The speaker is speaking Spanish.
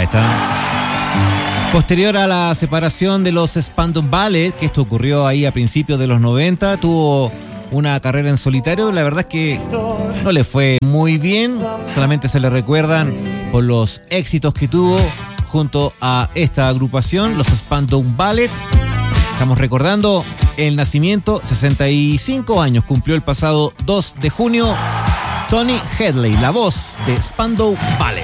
esta. Posterior a la separación de los Spandau Ballet, que esto ocurrió ahí a principios de los 90, tuvo una carrera en solitario. La verdad es que no le fue muy bien, solamente se le recuerdan por los éxitos que tuvo junto a esta agrupación, los Spandau Ballet. Estamos recordando el nacimiento, 65 años cumplió el pasado 2 de junio Tony Hadley, la voz de Spandau Ballet.